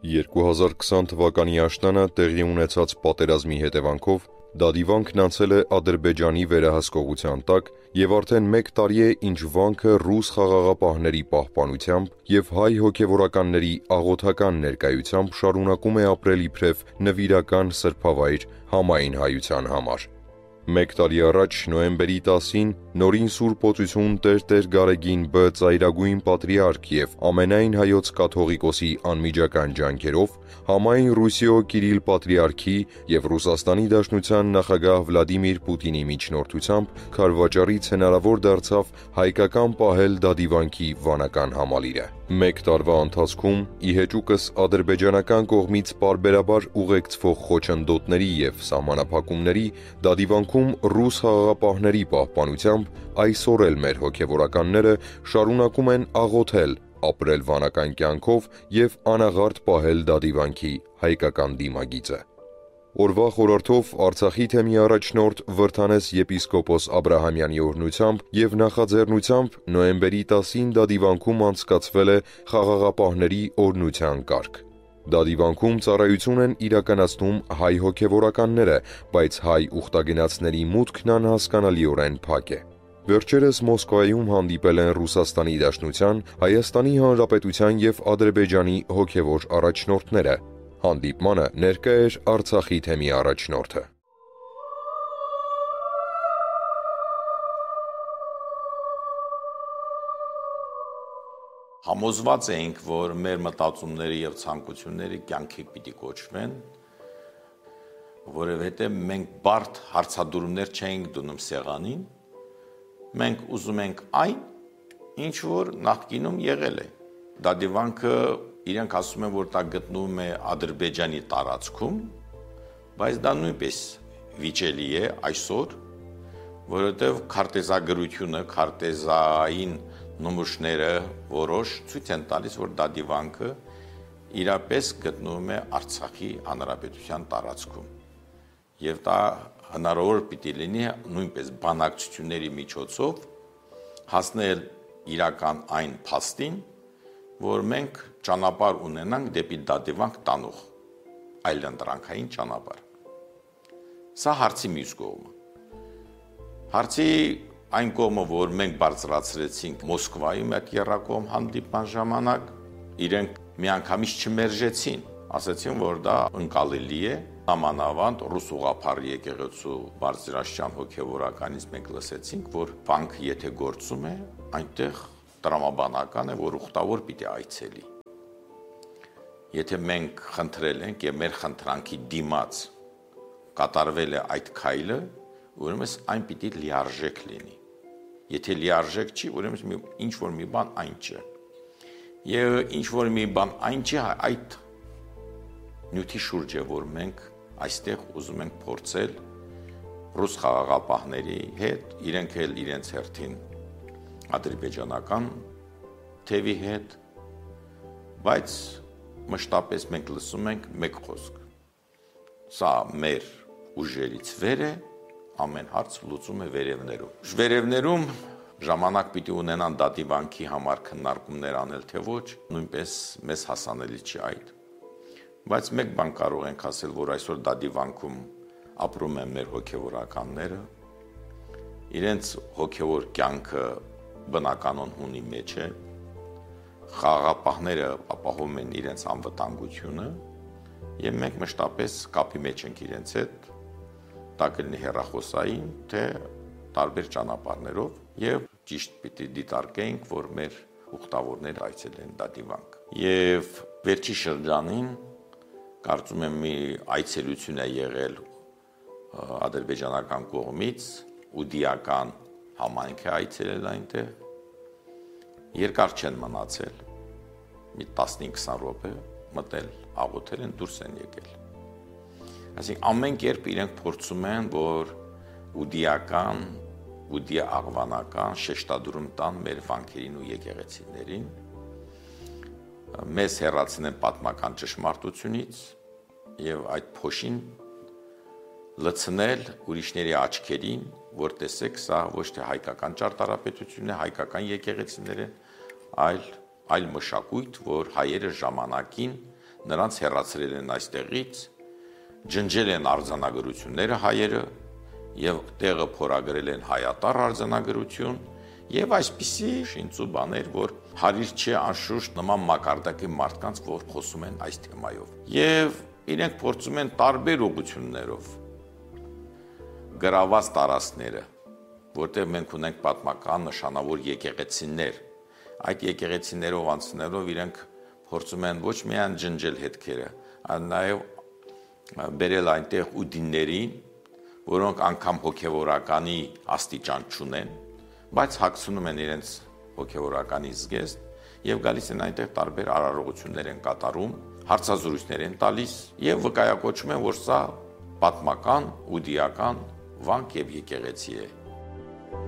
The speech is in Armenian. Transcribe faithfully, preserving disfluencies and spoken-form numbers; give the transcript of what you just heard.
երկու հազար քսան թվականի աշնանը տեղի ունեցած պատերազմի հետևանքով Դադիվանքն անցել է Ադրբեջանի վերահսկողության տակ և արդեն մեկ տարի է, ինչ վանքը ռուս խաղաղապահների պահպանությամբ և հայ հոգևորականների աղոթական ներկայությամբ շարունակում է ապրել իբրև նվիրական սրբավայր համայն հայության համար։ Մեկ տարի առաջ նոյեմբերի տասին նորին Սուրբ Օծություն Տեր-Տեր Գարեգին Բ ծայրագույն պատրիարք և ամենայն հայոց կաթողիկոսի անմիջական ջանքերով համայն Ռուսիո Կիրիլ պատրիարքի և Ռուսաստանի Դաշնության նախագահ Վլադիմիր Պուտինի միջնորդությամբ քարվաճառից հնարավոր դարձավ հայկական պահել Դադիվանքի վանական համալիրը։ Մեկ տարվա ընթացքում ի հեճուկս ադրբեջանական կողմից պարբերաբար ուղեկցվող խոչընդոտների և սահմանափակումների Դադիվանքում ռուս խաղաղապահների պահպանությամբ այսօր էլ մեր հոգևորականները շարունակում են աղոթել, ապրել վանական կյանքով և անաղարտ պահել Դադիվանքի հայկական դիմագիծը։ Օրվա խորհրդով Արցախի թեմի առաջնորդ Վրդանես եպիսկոպոս Աբրահամյանի օրհնությամբ և նախաձեռնությամբ նոյեմբերի տասին Դադիվանքում անցկացվել է խաղաղապահների օրհնության կարգ։ Դադիվանքում ծառայություն են իրականացնում հայ հոգևորականները, բայց հայ ուխտագնացների մուտքն անհասկանալիորեն փակ է։ Վերջերս Մոսկվայում հանդիպել են Ռուսաստանի Դաշնության, Հայաստանի Հանրապետության և Ադրբեջանի հոգևոր առաջնորդները։ Հանդիպմանը ներկա էր Արցախի թեմի առաջնորդը։ Համոզված էինք, որ մեր մտածումները և ցանկությունները կյանքի պիտի կոչվեն, որովհետև մենք բարդ հարցադրումներ չենք դնում սեղանին, մենք ուզում ենք այն, ինչ որ նախկինում եղել է։ Դադիվանքը իրենք ասում են, որ դա գտնվում է Ադրբեջանի տարածքում, բայց դա նույնպես վիճելի է այսօր, որովհետև քարտեզագրությունը, քարտեզային նմուշները որոշ ցույց են տալիս, որ Դադիվանքը իրապես գտնվում է Արցախի հանրապետության տարածքում։ Եվ դա հնարավոր պիտի լինի նույնպես բանակցությունների միջոցով հասնել իրական այն փաստին, որ մենք ճանապարհ ունենանք դեպի Դադիվանք տանող այլընտրանքային ճանապարհ։ Սա հարցի մյուս կողմը։ Հարցի այն կողմը, որ մենք բարձրացրեցինք Մոսկվայում այդ եռակողմ հանդիպման ժամանակ, իրենք միանգամից չմերժեցին, ասացին, որ դա ընկալելի է, ամանավանդ ռուս ուղղափառ եկեղեցու բարձրաստիճան հոգևորականից մենք լսեցինք, որ վանքը եթե գործում է, այնտեղ տրամաբանական է, որ ուխտավոր պիտի այցելի։ Եթե մենք խնդրել ենք և մեր խնդրանքի դիմաց կատարվել է այդ քայլը, ուրեմն այն պիտի լիարժեք լինի։ Եթե լիարժեք չի, ուրեմն ինչ որ մի բան այն չէ։ Եվ ինչ որ մի բան այն չէ, այդ նյութի շուրջ է, որ մենք այստեղ ուզում ենք փորձել ռուս խաղաղապահների հետ, իրենք էլ իրենց հերթին ադրբեջանական թևի հետ, բայց մշտապես մենք լսում ենք մեկ խոսք. սա մեր ուժերից վեր է, ամեն հարց լուծում է վերևներում։ Վերևներում ժամանակ պիտի ունենան Դադիվանքի համար քննարկումներ անել, թե ոչ, նույնպես մեզ հասանելի չի այդ։ Բայց մեկ բան կարող ենք ասել, որ այսօր Դադիվանքում ապրում են մեր հոգևորականները, իրենց հոգևոր կյանքը բնականon հունի մեջ է, խաղաղապահները ապահովում են իրենց անվտանգությունը և մենք մշտապես կապի մեջ ենք իրենց հետ, դա կլինի հեռախոսային, թե տարբեր ճանապարհներով և ճիշտ պիտի դիտարկենք, որ մեր ուխտավորները այցելեն Դադիվանք։ Եվ վերջի շրջանին կարծում եմ մի այցելություն է եղել ադրբեջանական կողմից, ուդիական համայնք է այցելել այնտեղ, երկար չեն մնացել, մի տասնհինգ-քսան րոպե մտել, աղոթել են, դուրս են եկել։ Այսինքն ամեն կերպ իրենք փորձում են, որ ուդիական, ուդիա աղվանական շեշտադրում տան մեր վանքերին ու եկեղեցիներին, մեզ հեռացնեն պատմական ճշմարտությունից և այդ փոշին լցնել ուրիշների աչքերին, որ տեսեք, սա ոչ թե հայկական ճարտարապետություն է, հայկական եկեղեցիներ են, այլ այլ մշակույթ, որ հայերը ժամանակին նրանց հեռացրել են այստեղից, ջնջել են արձանագրությունները հայերը եւ տեղը փորագրել են հայատառ արձանագրություն եւ այսպիսի շինծու բաներ, որ հարիր չէ անշուշտ նման մակարդակի մարդկանց, որ խոսում են այս թեմայով։ Եվ իրենք փորձում են տարբեր ուղղություններով գրաված տարածքները, որտեղ մենք ունենք պատմական նշանավոր եկեղեցիներ, այդ եկեղեցիներով անցնելով իրենք փորձում են ոչ միայն ջնջել հետքերը, այլ նաև բերել այնտեղ ուդիններին, որոնք անգամ հոգևորականի աստիճան չունեն, բայց հագցնում են իրենց հոգևորականի զգեստ եւ գալիս են այնտեղ տարբեր արարողություններ են կատարում, հարցազրույցներ են տալիս եւ վկայակոչում են, որ սա պատմական, ուդիական վանք եւ եկեղեցի է։